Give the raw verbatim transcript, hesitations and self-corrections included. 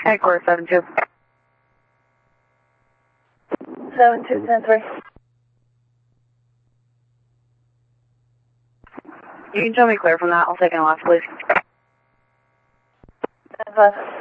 Headquarters seven two. seven two ten three. You can show me clear from that. I'll take an left, please. ten five.